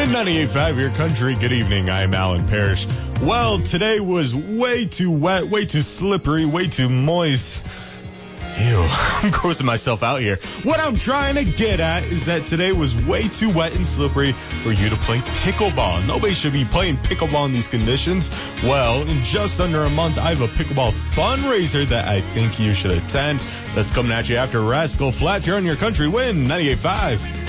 Win 98.5, your country. Good evening. I'm Alan Parrish. Well, today was way too wet, way too slippery, way too moist. Ew, I'm grossing myself out here. What I'm trying to get at is that today was way too wet and slippery for you to play pickleball. Nobody should be playing pickleball in these conditions. Well, in just under a month, I have a pickleball fundraiser that I think you should attend. That's coming at you after Rascal Flatts here on your country. Win 98.5.